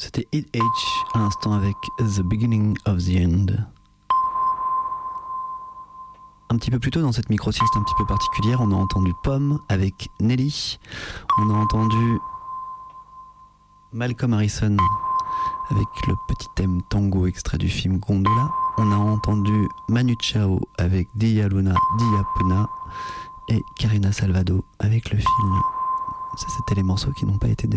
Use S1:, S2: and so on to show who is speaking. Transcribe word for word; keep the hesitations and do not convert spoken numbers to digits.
S1: C'était Hit H à l'instant avec The Beginning of the End. Un petit peu plus tôt dans cette micro-sieste un petit peu particulière, on a entendu Pomme avec Nelly. On a entendu Malcolm Harrison avec le petit thème tango extrait du film Gondola. On a entendu Manu Chao avec Dia Luna, Dia Puna et Karina Salvado avec le film. Ça, c'était les morceaux qui n'ont pas été